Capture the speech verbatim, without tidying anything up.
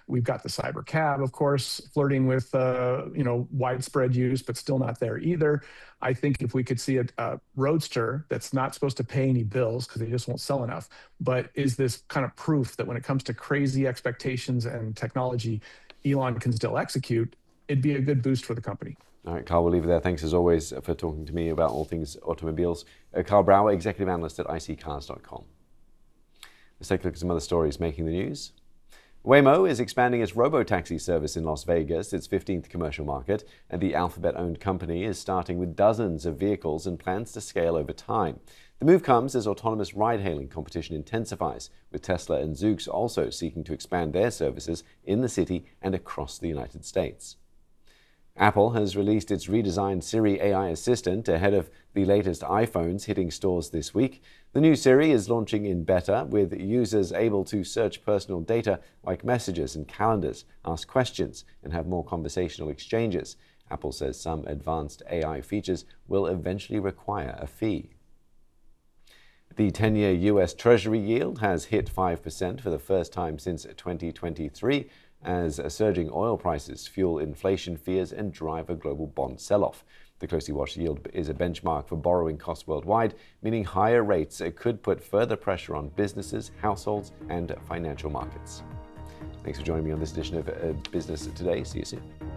We've got the cyber cab, of course, flirting with uh, you know widespread use, but still not there either. I think if we could see a, a roadster that's not supposed to pay any bills because they just won't sell enough, but is this kind of proof that when it comes to crazy expectations and technology, Elon can still execute, it'd be a good boost for the company. All right, Carl, we'll leave it there. Thanks as always for talking to me about all things automobiles. Uh, Carl Brauer, executive analyst at I C cars dot com. Let's take a look at some other stories making the news. Waymo is expanding its robo-taxi service in Las Vegas, its fifteenth commercial market, and the Alphabet-owned company is starting with dozens of vehicles and plans to scale over time. The move comes as autonomous ride-hailing competition intensifies, with Tesla and Zoox also seeking to expand their services in the city and across the United States. Apple has released its redesigned Siri A I assistant ahead of the latest iPhones hitting stores this week. The new Siri is launching in beta, with users able to search personal data like messages and calendars, ask questions, and have more conversational exchanges. Apple says some advanced A I features will eventually require a fee. The ten-year U S Treasury yield has hit five percent for the first time since twenty twenty-three, as surging oil prices fuel inflation fears and drive a global bond sell-off. The closely watched yield is a benchmark for borrowing costs worldwide, meaning higher rates could put further pressure on businesses, households, and financial markets. Thanks for joining me on this edition of uh, Business Today. See you soon.